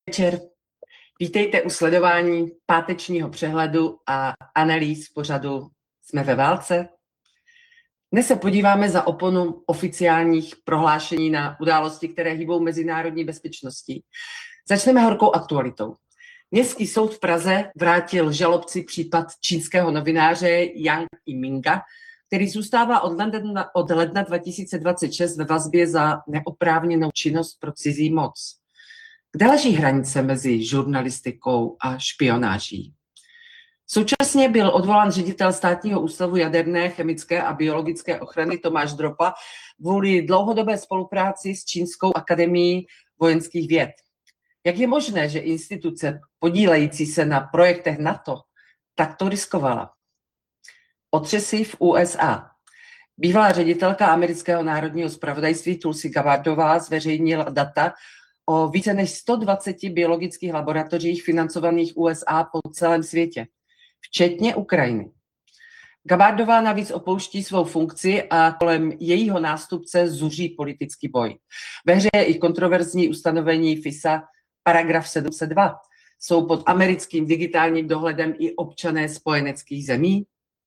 Večer. Vítejte u sledování pátečního přehledu a analýz pořadu Jsme ve válce. Dnes se podíváme za oponu oficiálních prohlášení na události, které hýbou mezinárodní bezpečností. Začneme horkou aktualitou. Městský soud v Praze vrátil žalobci případ čínského novináře Yang Yiminga, který zůstává od ledna 2026 ve vazbě za neoprávněnou činnost pro cizí moc. Kde leží hranice mezi žurnalistikou a špionáží? Současně byl odvolán ředitel Státního ústavu jaderné, chemické a biologické ochrany Tomáš Dropa kvůli dlouhodobé spolupráci s Čínskou akademií vojenských věd. Jak je možné, že instituce podílející se na projektech NATO takto riskovala? Otřesy v USA. Bývalá ředitelka amerického národního zpravodajství Tulsi Gabbardová zveřejnila data o více než 120 biologických laboratořích financovaných USA po celém světě, včetně Ukrajiny. Gabbardová navíc opouští svou funkci a kolem jejího nástupce zuří politický boj. Ve hře je i kontroverzní ustanovení FISA paragraf 702. Jsou pod americkým digitálním dohledem i občané spojeneckých zemí?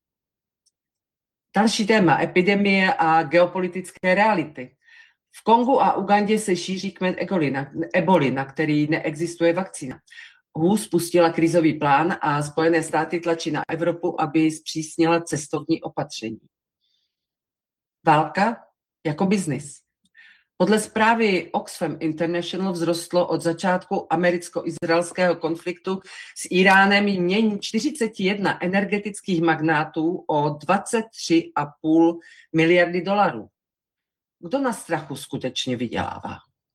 Další téma, epidemie a geopolitické reality. V Kongu a Ugandě se šíří kmen eboli, na který neexistuje vakcína. WHO spustila krizový plán a Spojené státy tlačí na Evropu, aby zpřísnila cestovní opatření. Válka jako biznis. Podle zprávy Oxfam International vzrostlo od začátku americko-izraelského konfliktu s Iránem jmění 41 energetických magnátů o 23,5 miliardy dolarů. Kdo na strachu skutečně vydělává?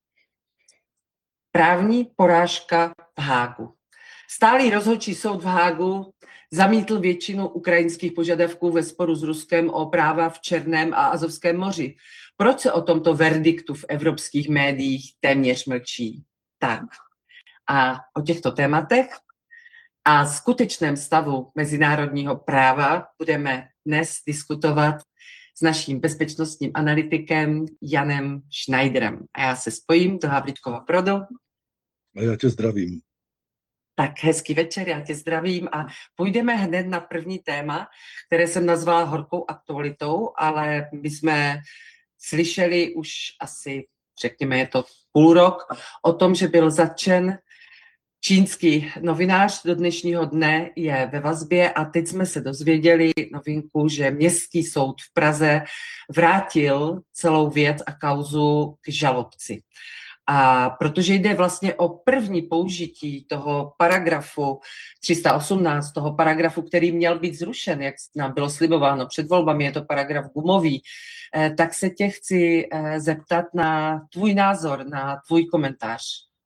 Právní porážka v Hágu. Stálý rozhodčí soud v Hágu zamítl většinu ukrajinských požadavků ve sporu s Ruskem o práva v Černém a Azovském moři. Proč se o tomto verdiktu v evropských médiích téměř mlčí? Tak. A o těchto tématech a skutečném stavu mezinárodního práva budeme dnes diskutovat s naším bezpečnostním analytikem Janem Schneiderem. A já se spojím do Havlíčkova Brodu. A já tě zdravím. Tak hezký večer, já tě zdravím a půjdeme hned na první téma, které jsem nazvala horkou aktualitou, ale my jsme slyšeli už asi, řekněme, je to půl rok, o tom, že byl zatčen čínský novinář, do dnešního dne je ve vazbě a teď jsme se dozvěděli novinku, že Městský soud v Praze vrátil celou věc a kauzu k žalobci. A protože jde vlastně o první použití toho paragrafu 318, toho paragrafu, který měl být zrušen, jak nám bylo slibováno před volbami, je to paragraf gumový, tak se tě chci zeptat na tvůj názor, na tvůj komentář.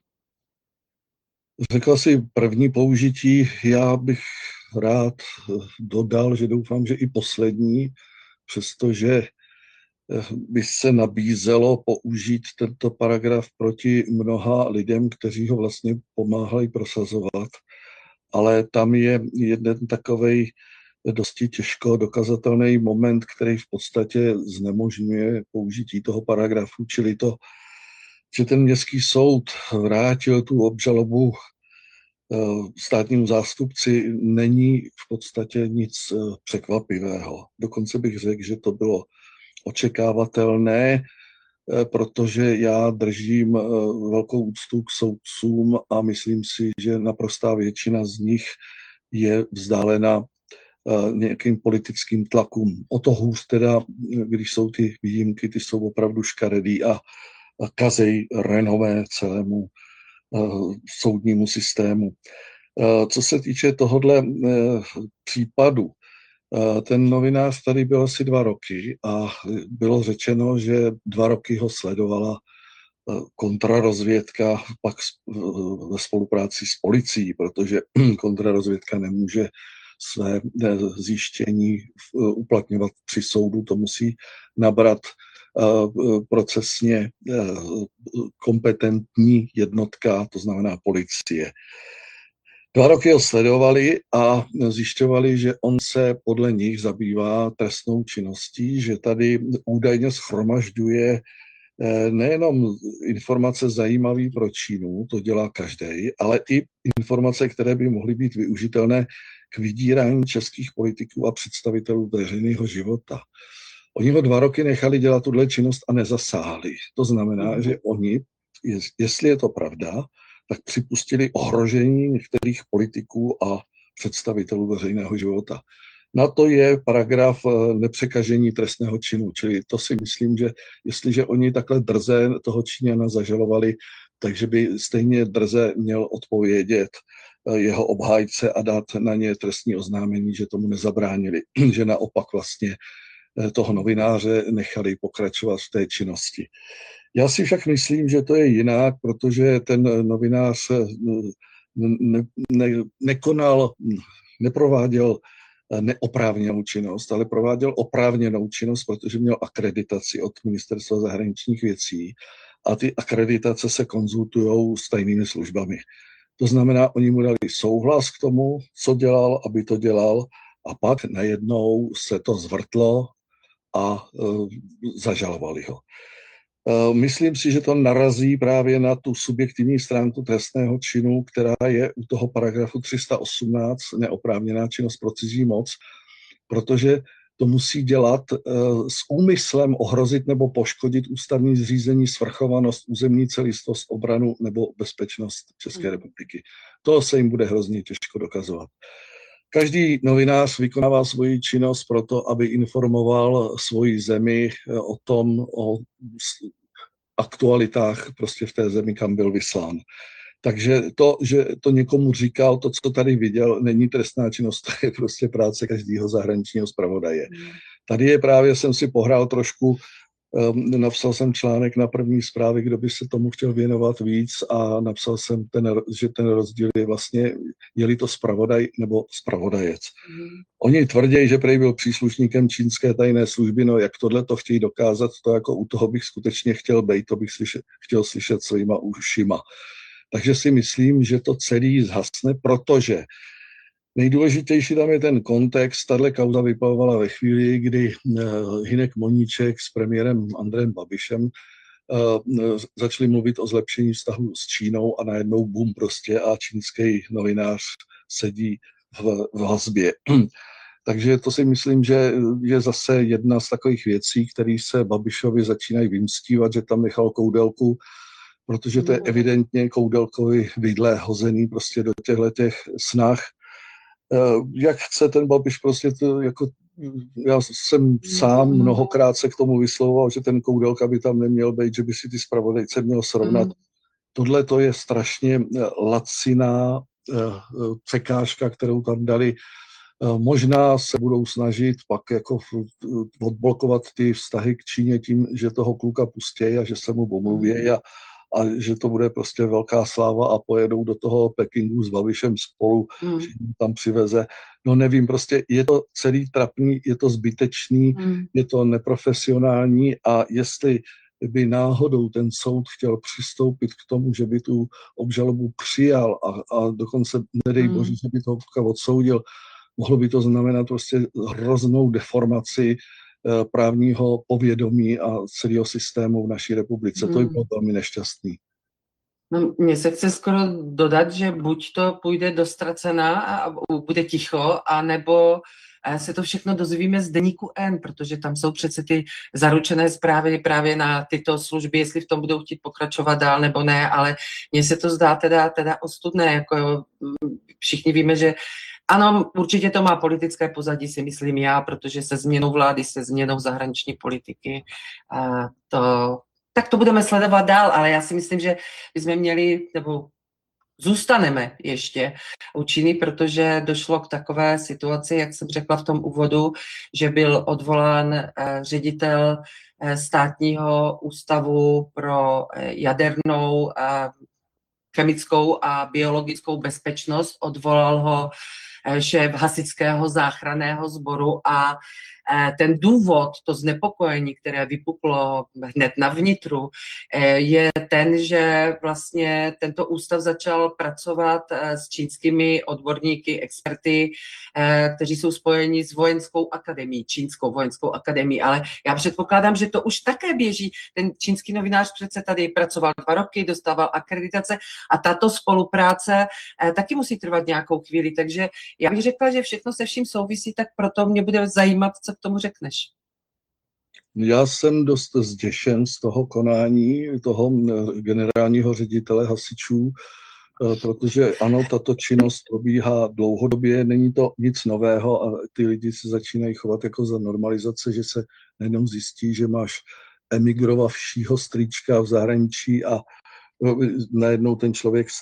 Řekla si první použití, já bych rád dodal, že doufám, že i poslední, přestože by se nabízelo použít tento paragraf proti mnoha lidem, kteří ho vlastně pomáhali prosazovat, ale tam je jeden takovej dosti těžko dokazatelný moment, který v podstatě znemožňuje použití toho paragrafu, čili to, že ten městský soud vrátil tu obžalobu státnímu zástupci, není v podstatě nic překvapivého. Dokonce bych řekl, že to bylo očekávatelné, protože já držím velkou úctu k soudcům a myslím si, že naprostá většina z nich je vzdálena nějakým politickým tlakům. O to hůř teda, když jsou ty výjimky, ty jsou opravdu škaredý a kazej renomé celému soudnímu systému. Co se týče tohodle případu, ten novinář tady byl asi 2 roky a bylo řečeno, že 2 roky ho sledovala kontrarozvědka pak ve spolupráci s policií, protože kontrarozvědka nemůže své zjištění uplatňovat při soudu, to musí nabrat procesně kompetentní jednotka, to znamená policie. 2 roky ho sledovali a zjišťovali, že on se podle nich zabývá trestnou činností, že tady údajně shromažďuje nejenom informace zajímavé pro Čínu, to dělá každý, ale i informace, které by mohly být využitelné k vydírání českých politiků a představitelů veřejného života. Oni ho 2 roky nechali dělat tuhle činnost a nezasáhli. To znamená, že oni, jestli je to pravda, tak připustili ohrožení některých politiků a představitelů veřejného života. Na to je paragraf nepřekažení trestného činu, čili to si myslím, že jestliže oni takhle drze toho Číňana zažalovali, takže by stejně drze měl odpovědět jeho obhájce a dát na ně trestní oznámení, že tomu nezabránili, že naopak vlastně toho novináře nechali pokračovat v té činnosti. Já si však myslím, že to je jinak, protože ten novinář neprováděl neoprávněnou činnost, ale prováděl oprávněnou činnost, protože měl akreditaci od Ministerstva zahraničních věcí a ty akreditace se konzultují s tajnými službami. To znamená, oni mu dali souhlas k tomu, co dělal, aby to dělal, a pak najednou se to zvrtlo a zažalovali ho. Myslím si, že to narazí právě na tu subjektivní stránku trestného činu, která je u toho paragrafu 318, neoprávněná činnost pro cizí moc, protože to musí dělat s úmyslem ohrozit nebo poškodit ústavní zřízení, svrchovanost, územní celistvost, obranu nebo bezpečnost České republiky. To se jim bude hrozně těžko dokazovat. Každý novinář vykonává svoji činnost proto, aby informoval svoji zemi o tom, o aktualitách prostě v té zemi, kam byl vyslán. Takže to, že to někomu říkal, to, co tady viděl, není trestná činnost, to je prostě práce každého zahraničního zpravodaje. Tady je právě, jsem si pohrál trošku, napsal jsem článek na První zprávy, kdo by se tomu chtěl věnovat víc, a napsal jsem, že ten rozdíl je vlastně, je-li to zpravodaj nebo zpravodajec. Oni tvrdí, že prej byl příslušníkem čínské tajné služby, no jak tohle to chtějí dokázat, to jako u toho bych skutečně chtěl být, to bych chtěl slyšet svýma ušima. Takže si myslím, že to celý zhasne, protože nejdůležitější tam je ten kontext. Tahle kauza vypalovala ve chvíli, kdy Hynek Moníček s premiérem Andrejem Babišem začali mluvit o zlepšení vztahu s Čínou a najednou bum prostě a čínský novinář sedí v vazbě. Takže to si myslím, že je zase jedna z takových věcí, které se Babišovi začínají vymstívat, že tam nechal Koudelku, protože to je evidentně Koudelkovi vidle hozený prostě do těchto snah. Jak chce ten Babiš prostě to, jako já jsem sám mnohokrát se k tomu vyslovoval, že ten Koudelka by tam neměl být, že by si ty zpravodajce měl srovnat. Tohle to je strašně laciná překážka, kterou tam dali. Možná se budou snažit pak jako odblokovat ty vztahy k Číně tím, že toho kluka pustějí a že se mu pomluví a že to bude prostě velká sláva a pojedou do toho Pekingu s Babišem spolu, že tam přiveze. No nevím, prostě je to celý trapný, je to zbytečný, je to neprofesionální, a jestli by náhodou ten soud chtěl přistoupit k tomu, že by tu obžalobu přijal a dokonce, nedej bože, že by toho odsoudil, mohlo by to znamenat prostě hroznou deformaci právního povědomí a celého systému v naší republice. To by bylo velmi nešťastný. No, mně se chce skoro dodat, že buď to půjde do ztracena a bude ticho, anebo se to všechno dozvíme z Deníku N, protože tam jsou přece ty zaručené zprávy právě na tyto služby, jestli v tom budou chtít pokračovat dál nebo ne, ale mně se to zdá teda ostudné, jako všichni víme, že ano, určitě to má politické pozadí, si myslím já, protože se změnou vlády, se změnou zahraniční politiky, tak to budeme sledovat dál, ale já si myslím, že bychom měli, nebo zůstaneme ještě u Číny, protože došlo k takové situaci, jak jsem řekla v tom úvodu, že byl odvolán ředitel Státního ústavu pro jadernou, chemickou a biologickou bezpečnost, odvolal ho šéf hasičského záchranného sboru a ten důvod, to znepokojení, které vypuklo hned na vnitru, je ten, že vlastně tento ústav začal pracovat s čínskými odborníky, experty, kteří jsou spojeni s vojenskou akademií, čínskou vojenskou akademií, ale já předpokládám, že to už také běží. Ten čínský novinář přece tady pracoval 2 roky, dostával akreditace a tato spolupráce taky musí trvat nějakou chvíli, takže já bych řekla, že všechno se vším souvisí, tak proto mě bude zajímat, co k tomu řekneš. Já jsem dost zděšen z toho konání toho generálního ředitele hasičů, protože ano, tato činnost probíhá dlouhodobě, není to nic nového a ty lidi se začínají chovat jako za normalizace, že se najednou zjistí, že máš emigrovavšího strýčka v zahraničí a najednou ten člověk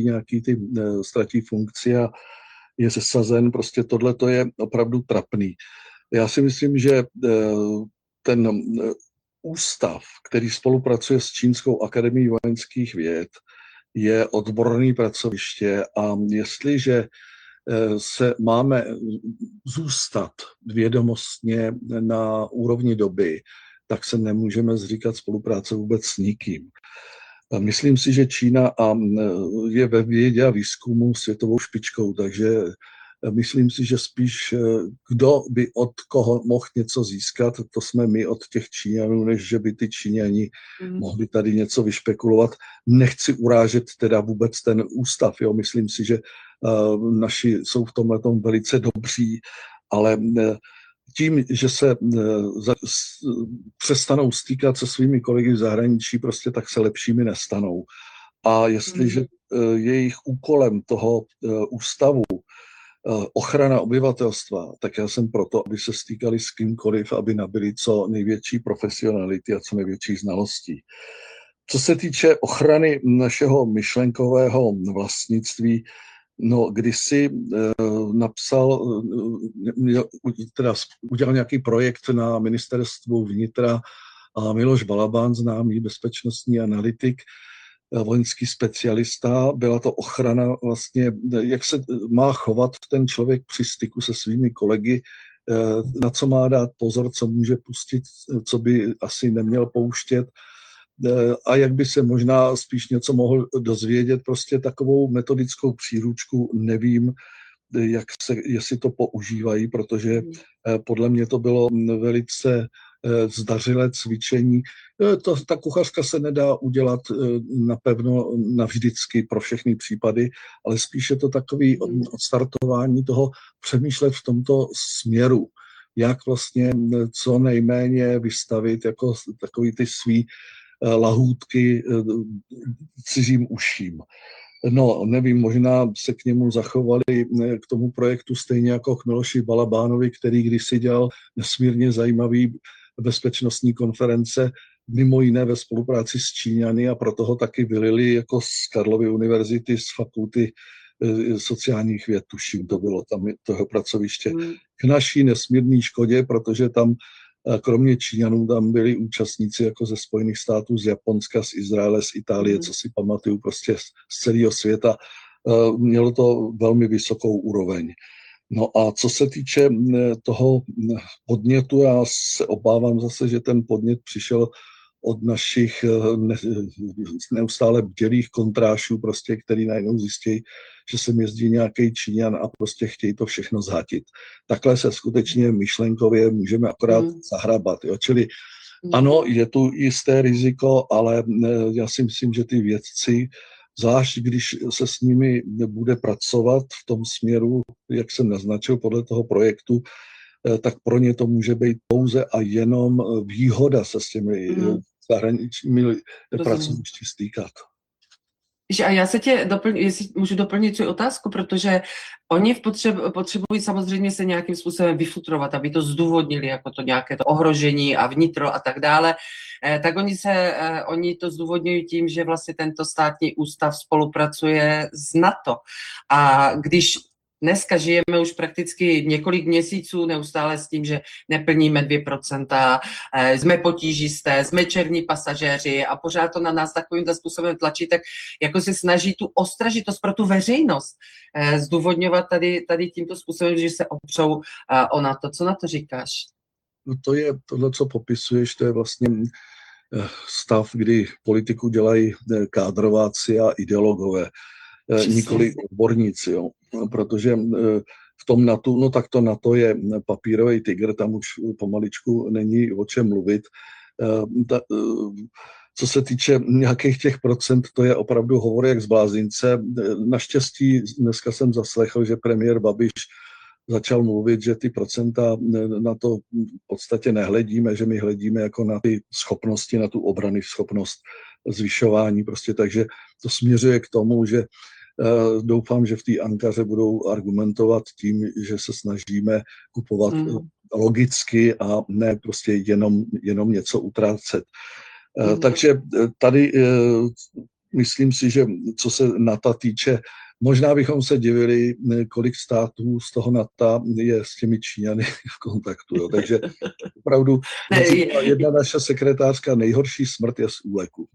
ztratí funkci a je sesazen. Prostě tohle to je opravdu trapný. Já si myslím, že ten ústav, který spolupracuje s Čínskou akademií vojenských věd, je odborné pracoviště a jestliže se máme zůstat vědomostně na úrovni doby, tak se nemůžeme zříkat spolupráce vůbec s nikým. Myslím si, že Čína je ve vědě a výzkumu světovou špičkou, takže myslím si, že spíš kdo by od koho mohl něco získat, to jsme my od těch Číňanů, než že by ty Číňani mohli tady něco vyšpekulovat. Nechci urážet teda vůbec ten ústav, jo. Myslím si, že naši jsou v tomhletom velice dobří, ale tím, že se přestanou stýkat se svými kolegy v zahraničí, prostě tak se lepšími nestanou. A jestliže jejich úkolem toho ústavu ochrana obyvatelstva, tak já jsem proto, aby se stýkali s kýmkoliv, aby nabili co největší profesionality a co největší znalostí. Co se týče ochrany našeho myšlenkového vlastnictví, no, kdysi udělal nějaký projekt na ministerstvu vnitra a Miloš Balabán, známý bezpečnostní analytik, vojenský specialista, byla to ochrana vlastně, jak se má chovat ten člověk při styku se svými kolegy, na co má dát pozor, co může pustit, co by asi neměl pouštět a jak by se možná spíš něco mohl dozvědět, prostě takovou metodickou příručku nevím, jestli to používají, protože podle mě to bylo velice zdařilé cvičení. Ta kuchařka se nedá udělat napevno navždycky pro všechny případy, ale spíše to takový odstartování toho přemýšlet v tomto směru, jak vlastně co nejméně vystavit jako takový ty svý lahůdky cizím uším. No, nevím, možná se k němu zachovali k tomu projektu stejně jako k Miloši Balabánovi, který kdysi dělal nesmírně zajímavý bezpečnostní konference, mimo jiné ve spolupráci s Číňany a proto ho taky vylili jako z Karlovy univerzity, z fakulty sociálních věd, tuším, to bylo tam toho pracoviště. K naší nesmírné škodě, protože tam kromě Číňanů tam byli účastníci jako ze Spojených států, z Japonska, z Izraele, z Itálie, co si pamatuju, prostě z celého světa. Mělo to velmi vysokou úroveň. No a co se týče toho podnětu, já se obávám zase, že ten podnět přišel od našich neustále bdělých kontrášů, prostě, který najednou zjistí, že sem jezdí nějaký Číňan a prostě chtějí to všechno zhatit. Takhle se skutečně myšlenkově můžeme akorát zahrabat. Jo? Čili ano, je tu jisté riziko, ale já si myslím, že ty vědci, zvlášť když se s nimi bude pracovat v tom směru, jak jsem naznačil podle toho projektu, tak pro ně to může být pouze a jenom výhoda se s těmi zahraničními pracovišti stýkat. A já se tě jestli můžu doplnit tu otázku, protože oni potřebují samozřejmě se nějakým způsobem vyfutrovat, aby to zdůvodnili jako to nějaké to ohrožení a vnitro a tak dále. Tak oni to zdůvodňují tím, že vlastně tento státní ústav spolupracuje s NATO. A když dneska žijeme už prakticky několik měsíců neustále s tím, že neplníme 2%, jsme potížisté, jsme černí pasažéři a pořád to na nás takovýmto způsobem tlačí, tak jako se snaží tu ostražitost pro tu veřejnost zdůvodňovat tady tímto způsobem, že se opřou o NATO. Co na to říkáš? tohle, co popisuješ, to je vlastně stav, kdy politiku dělají kádrováci a ideologové, nikoli odborníci, jo. Protože v tom NATO, no tak to NATO je papírový tygr, tam už pomaličku není o čem mluvit. Co se týče nějakých těch procent, to je opravdu hovor jak z blázince. Naštěstí dneska jsem zaslechl, že premiér Babiš začal mluvit, že ty procenta na to v podstatě nehledíme, že my hledíme jako na ty schopnosti, na tu obrany schopnost zvyšování. Prostě takže to směřuje k tomu, že doufám, že v té Ankaře budou argumentovat tím, že se snažíme kupovat logicky a ne prostě jenom něco utrácet. Takže tady myslím si, že co se NATO týče, možná bychom se divili, kolik států z toho NATO je s těmi Číňany v kontaktu. Jo. Takže opravdu jedna naše sekretářka, nejhorší smrt je z úleku.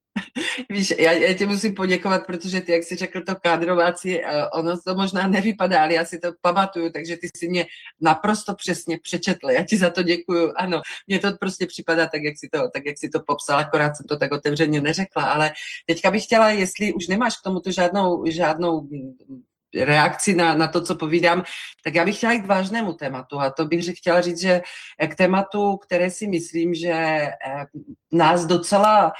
Víš, já ti musím poděkovat, protože ty, jak jsi řekl to kádrovací, ono to možná nevypadá, ale já si to pamatuju, takže ty si mě naprosto přesně přečetl. Já ti za to děkuju. Ano, mně to prostě připadá tak, jak jsi to popsal, akorát jsem to tak otevřeně neřekla, ale teďka bych chtěla, jestli už nemáš k tomuto žádnou reakci na to, co povídám, tak já bych chtěla jít k vážnému tématu a to bych chtěla říct, že k tématu, které si myslím, že nás docela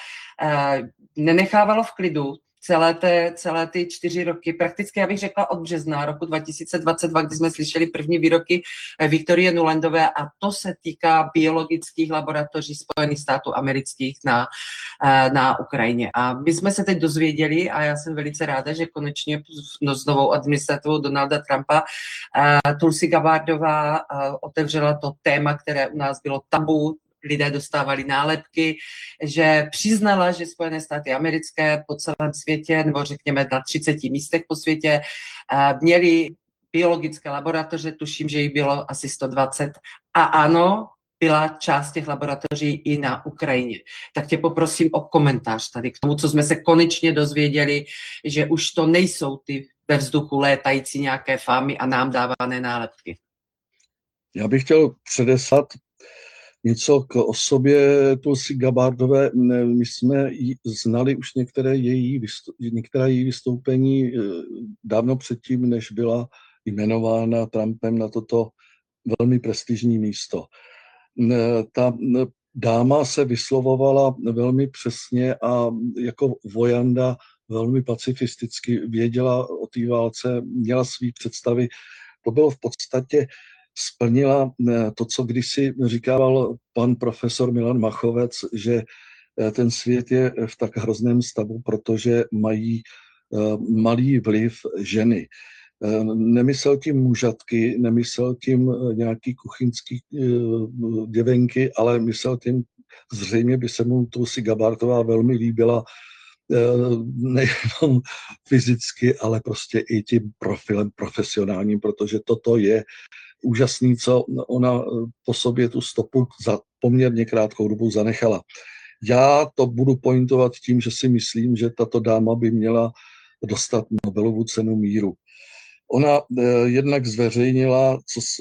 nenechávalo v klidu celé ty 4 roky, prakticky já bych řekla od března roku 2022, kdy jsme slyšeli první výroky Viktorie Nulandové a to se týká biologických laboratoří Spojených států amerických na Ukrajině. A my jsme se teď dozvěděli a já jsem velice ráda, že konečně s novou administrativou Donalda Trumpa Tulsi Gabbardová otevřela to téma, které u nás bylo tabu, lidé dostávali nálepky, že přiznala, že Spojené státy americké po celém světě, nebo řekněme na 30 místech po světě, měli biologické laboratoře, tuším, že jich bylo asi 120. A ano, byla část těch laboratoří i na Ukrajině. Tak tě poprosím o komentář tady k tomu, co jsme se konečně dozvěděli, že už to nejsou ty ve vzduchu létající nějaké fámy a nám dávané nálepky. Já bych chtěl předeslat něco k osobě Tulsi Gabbardové. My jsme znali už některá její vystoupení dávno předtím, než byla jmenována Trumpem na toto velmi prestižní místo. Ta dáma se vyslovovala velmi přesně a jako vojanda velmi pacifisticky věděla o té válce, měla svý představy. To bylo v podstatě splnila to, co kdysi říkával pan profesor Milan Machovec, že ten svět je v tak hrozném stavu, protože mají malý vliv ženy. Nemyslel tím mužatky, nemyslel tím nějaký kuchyňský děvenky, ale myslel tím, zřejmě by se mu Tulsi Gabbardová velmi líbila, nejenom fyzicky, ale prostě i tím profilem profesionálním, protože toto je úžasný, co ona po sobě tu stopu za poměrně krátkou dobu zanechala. Já to budu pointovat tím, že si myslím, že tato dáma by měla dostat Nobelovu cenu míru. Ona jednak zveřejnila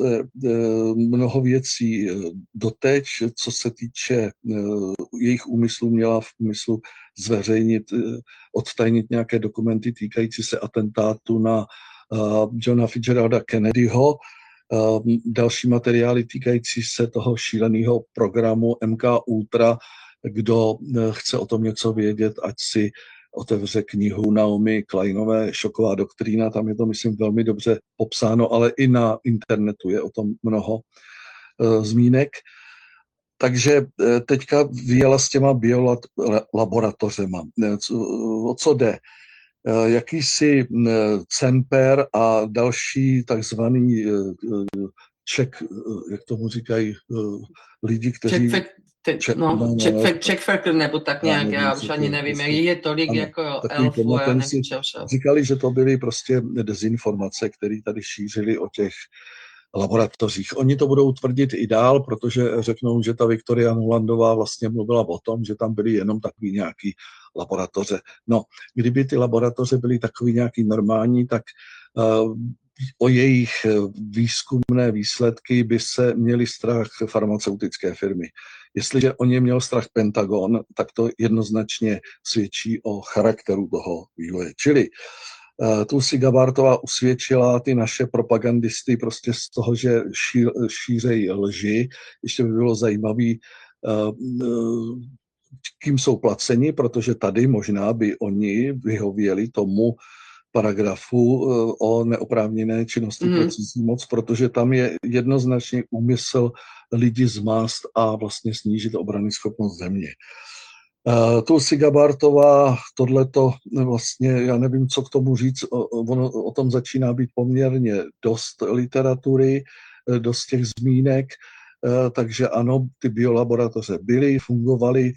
mnoho věcí doteď, co se týče jejich úmyslů, měla v úmyslu zveřejnit, odtajnit nějaké dokumenty týkající se atentátu na Johna Fitzgeralda Kennedyho, další materiály týkající se toho šíleného programu MK Ultra. Kdo chce o tom něco vědět, ať si otevře knihu Naomi Kleinové Šoková doktrína, tam je to, myslím, velmi dobře popsáno, ale i na internetu je o tom mnoho zmínek. Takže teďka vyjela s těma biolaboratořema. O co jde? Jakýsi Cemper a další takzvaný jak tomu říkají lidi, kteří... Check nebo tak nějak, já už ani nevím, je tolik ano, jako elfů, já nevím čeho. Říkali, že to byly prostě dezinformace, které tady šířili o těch laboratořích. Oni to budou tvrdit i dál, protože řeknou, že ta Viktoria Nulandová vlastně mluvila o tom, že tam byly jenom takový nějaký laboratoře. No, kdyby ty laboratoře byly takový nějaký normální, tak o jejich výzkumné výsledky by se měly strach farmaceutické firmy. Jestliže o ně měl strach Pentagon, tak to jednoznačně svědčí o charakteru toho vývoje. Čili Tulsi Gabbardová usvědčila ty naše propagandisty prostě z toho, že šířejí lži. Ještě by bylo zajímavé, kým jsou placeni, protože tady možná by oni vyhověli tomu paragrafu o neoprávněné činnosti pro cizí moc, protože tam je jednoznačně úmysl lidi zmást a vlastně snížit obranyschopnost země. Tulsi Gabbardová, tohleto vlastně, já nevím, co k tomu říct, o tom začíná být poměrně dost literatury, dost těch zmínek, takže ano, ty biolaboratoře byly, fungovaly,